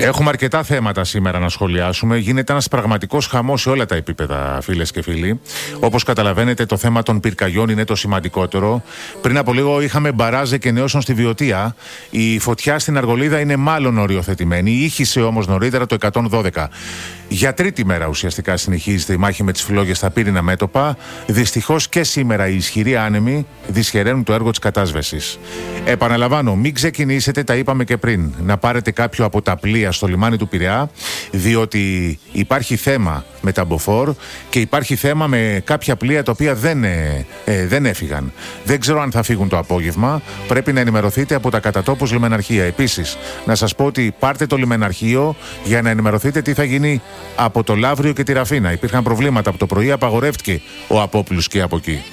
Έχουμε αρκετά θέματα σήμερα να σχολιάσουμε. Γίνεται ένας πραγματικός χαμός σε όλα τα επίπεδα, φίλες και φίλοι. Όπως καταλαβαίνετε, το θέμα των πυρκαγιών είναι το σημαντικότερο. Πριν από λίγο είχαμε μπαράζ εκενεώσεων στη Βιωτία. Η φωτιά στην Αργολίδα είναι μάλλον οριοθετημένη. Ήχησε όμως νωρίτερα το 112. Για τρίτη μέρα ουσιαστικά συνεχίζεται η μάχη με τις φλόγες στα πύρινα μέτωπα. Δυστυχώς και σήμερα οι ισχυροί άνεμοι δυσχεραίνουν το έργο της κατάσβεσης. Επαναλαμβάνω, μην ξεκινήσετε, τα είπαμε και πριν, να πάρετε κάποιο από τα πλοία στο λιμάνι του Πειραιά, διότι υπάρχει θέμα με τα μποφόρ και υπάρχει θέμα με κάποια πλοία τα οποία δεν έφυγαν. Δεν ξέρω αν θα φύγουν το απόγευμα. Πρέπει να ενημερωθείτε από τα κατατόπους λιμεναρχεία. Επίσης, να σας πω ότι πάρτε το λιμεναρχείο για να ενημερωθείτε τι θα γίνει από το Λαύριο και τη Ραφίνα. Υπήρχαν προβλήματα από το πρωί, απαγορεύτηκε ο απόπλους και από εκεί.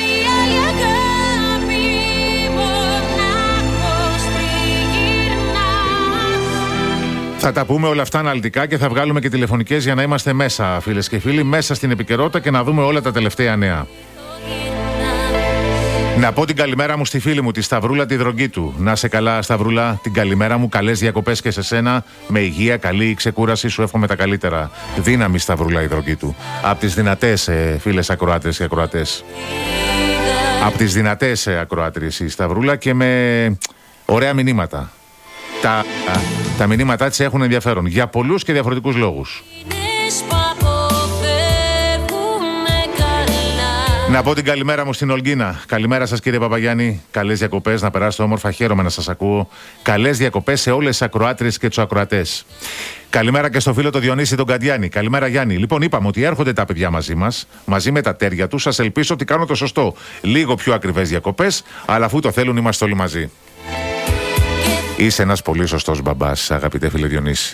Θα τα πούμε όλα αυτά αναλυτικά και θα βγάλουμε και τηλεφωνικές για να είμαστε μέσα, φίλες και φίλοι, μέσα στην επικαιρότητα και να δούμε όλα τα τελευταία νέα. Να πω την καλημέρα μου στη φίλη μου, τη Σταυρούλα τη Δρογκίτου. Να σε καλά, Σταυρούλα, την καλημέρα μου. Καλές διακοπές και σε σένα. Με υγεία, καλή ξεκούραση, σου εύχομαι τα καλύτερα. Δύναμη, Σταυρούλα η Δρογκίτου. Από τις δυνατές φίλες ακροάτρες και ακροατές. Από τις δυνατές ακροάτριες η Σταυρούλα και με ωραία μηνύματα. Τα μηνύματά της έχουν ενδιαφέρον για πολλούς και διαφορετικούς λόγους. Να πω την καλημέρα μου στην Ολγκίνα. Καλημέρα σας, κύριε Παπαγιάννη. Καλές διακοπές, να περάσετε όμορφα. Χαίρομαι να σας ακούω. Καλές διακοπές σε όλες τις ακροάτριες και τους ακροατές. Καλημέρα και στο φίλο το Διονύση τον Καντιάνη. Καλημέρα, Γιάννη. Λοιπόν, είπαμε ότι έρχονται τα παιδιά μαζί μας, μαζί με τα τέρια τους. Σας ελπίσω ότι κάνω το σωστό. Λίγο πιο ακριβές διακοπές, αλλά αφού το θέλουν, είμαστε όλοι μαζί. Είσαι ένας πολύ σωστός μπαμπάς, αγαπητέ φίλε Διονύση.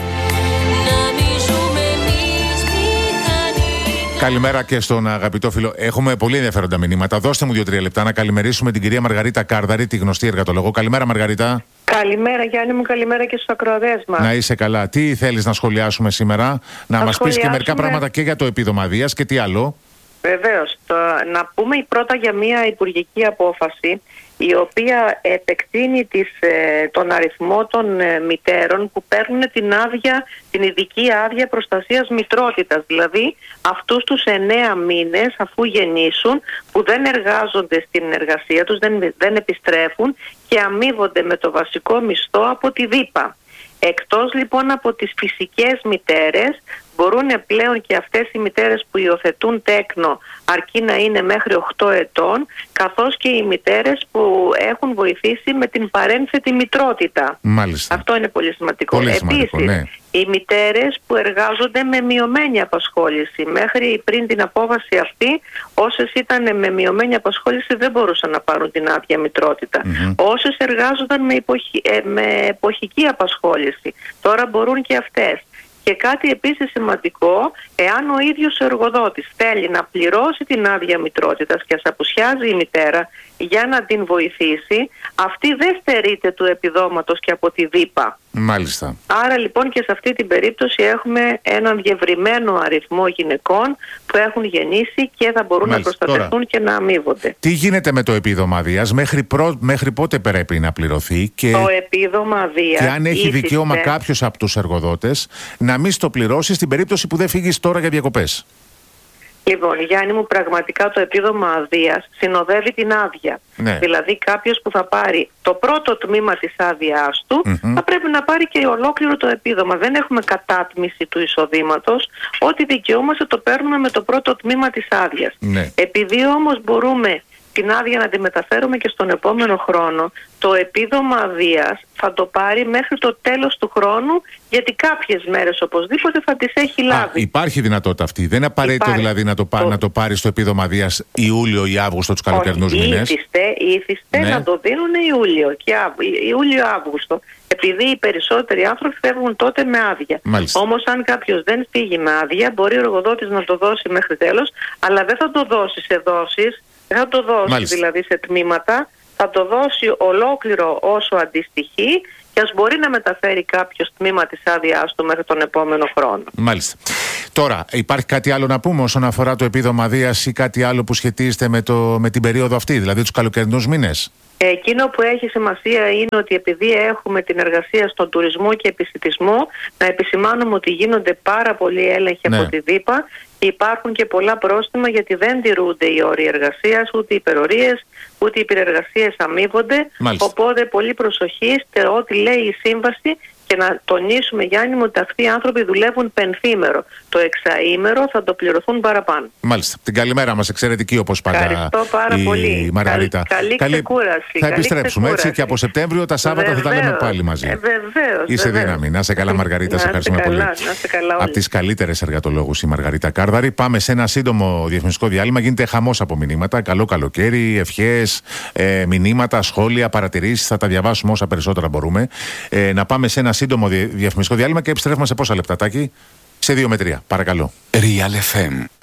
Καλημέρα και στον αγαπητό φίλο. Έχουμε πολύ ενδιαφέροντα μηνύματα. Δώστε μου 2-3 λεπτά να καλημερίσουμε την κυρία Μαργαρίτα Κάρδαρη, τη γνωστή εργατολόγο. Καλημέρα, Μαργαρίτα. Καλημέρα, Γιάννη μου, καλημέρα και στους ακροατές μας. Να είσαι καλά. Τι θέλεις να σχολιάσουμε σήμερα, να μας πεις και μερικά πράγματα και για το επίδομα Δίας και τι άλλο. Βεβαίως. Να πούμε πρώτα για μια υπουργική απόφαση η οποία επεκτείνει τον αριθμό των μητέρων που παίρνουν την ειδική άδεια προστασίας μητρότητας. Δηλαδή αυτούς τους 9 μήνες αφού γεννήσουν που δεν εργάζονται στην εργασία τους, δεν επιστρέφουν και αμείβονται με το βασικό μισθό από τη ΔΥΠΑ. Εκτός λοιπόν από τις φυσικές μητέρες, μπορούν πλέον και αυτές οι μητέρες που υιοθετούν τέκνο αρκεί να είναι μέχρι 8 ετών, καθώς και οι μητέρες που έχουν βοηθήσει με την παρένθετη μητρότητα. Μάλιστα. Αυτό είναι πολύ σημαντικό. Επίσης, ναι. Οι μητέρες που εργάζονται με μειωμένη απασχόληση. Μέχρι πριν την απόφαση αυτή, όσες ήταν με μειωμένη απασχόληση δεν μπορούσαν να πάρουν την άδεια μητρότητα. Όσες εργάζονταν με εποχική απασχόληση, τώρα μπορούν και αυτές. Και κάτι επίσης σημαντικό, εάν ο ίδιος ο εργοδότης θέλει να πληρώσει την άδεια μητρότητας και ας απουσιάζει η μητέρα για να την βοηθήσει, αυτή δεν στερείται του επιδόματος και από τη ΔΥΠΑ. Μάλιστα. Άρα λοιπόν και σε αυτή την περίπτωση έχουμε έναν διευρυμένο αριθμό γυναικών που έχουν γεννήσει και θα μπορούν να προστατευτούν και να αμείβονται. Τι γίνεται με το επίδομα Δίας, μέχρι πότε πρέπει να πληρωθεί και το επίδομα Δίας, και αν έχει δικαίωμα κάποιος από τους εργοδότες να μην στο πληρώσει στην περίπτωση που δεν φύγεις τώρα για διακοπές. Λοιπόν, Γιάννη μου, πραγματικά το επίδομα αδείας συνοδεύει την άδεια. Ναι. Δηλαδή κάποιος που θα πάρει το πρώτο τμήμα της άδειάς του θα πρέπει να πάρει και ολόκληρο το επίδομα. Δεν έχουμε κατάτμιση του εισοδήματος. Ό,τι δικαιούμαστε το παίρνουμε με το πρώτο τμήμα της άδειας. Ναι. Επειδή όμως μπορούμε την άδεια να τη μεταφέρουμε και στον επόμενο χρόνο, το επίδομα αδείας θα το πάρει μέχρι το τέλος του χρόνου, γιατί κάποιες μέρες οπωσδήποτε θα τις έχει λάβει. Υπάρχει δυνατότητα αυτή. Δεν είναι απαραίτητο δηλαδή να το πάρει στο επίδομα αδείας Ιούλιο ή Αύγουστο τους καλοκαιρινούς μήνες. Ήθιστε να το δίνουν Ιούλιο-Αύγουστο. Επειδή οι περισσότεροι άνθρωποι φεύγουν τότε με άδεια. Όμως αν κάποιος δεν φύγει με άδεια, μπορεί ο εργοδότης να το δώσει μέχρι τέλος, αλλά δεν θα το δώσει σε δόσεις. Δεν θα το δώσει δηλαδή σε τμήματα, θα το δώσει ολόκληρο όσο αντιστοιχεί και ας μπορεί να μεταφέρει κάποιο τμήμα της άδειάς του μέχρι τον επόμενο χρόνο. Μάλιστα. Τώρα, υπάρχει κάτι άλλο να πούμε όσον αφορά το επίδομα Δίας ή κάτι άλλο που σχετίζεται με την περίοδο αυτή, δηλαδή τους καλοκαιρινούς μήνες? Εκείνο που έχει σημασία είναι ότι επειδή έχουμε την εργασία στον τουρισμό και επισιτισμό, να επισημάνουμε ότι γίνονται πάρα πολλοί έλεγχοι από τη ΔΥΠΑ και υπάρχουν και πολλά πρόστιμα γιατί δεν τηρούνται οι όροι εργασίας, ούτε οι υπερορίες, ούτε οι υπερεργασίες αμείβονται. Οπότε πολύ προσοχή σε ό,τι λέει η σύμβαση. Και να τονίσουμε, Γιάννη μου, ότι αυτοί οι άνθρωποι δουλεύουν πενθήμερο. Το εξαήμερο θα το πληρωθούν παραπάνω. Μάλιστα. Την καλημέρα μας, εξαιρετική όπως πάντα. Ευχαριστώ πάρα πολύ. Μαργαρίτα. Καλή ξεκούραση. Θα επιστρέψουμε έτσι και από Σεπτέμβριο τα Σάββατα θα τα λέμε πάλι μαζί. Βεβαίως. Είσαι δύναμη. Να είσαι καλά, Μαργαρίτα. Σε ευχαριστούμε πολύ. Από τις καλύτερες εργατολόγους η Μαργαρίτα Κάρδαρη. Πάμε σε ένα σύντομο διαφημιστικό διάλειμμα. Γίνεται χαμός από μηνύματα. Καλό καλοκαίρι, ευχές, μηνύματα, σχόλια, παρατηρήσεις. Θα τα διαβάσουμε όσα περισσότερα μπορούμε. Να πάμε σε ένα σύντομο διαφημιστικό διάλειμμα και επιστρέφουμε σε πόσα λεπτά, Τάκη? Σε 2 με 3. Παρακαλώ. Real FM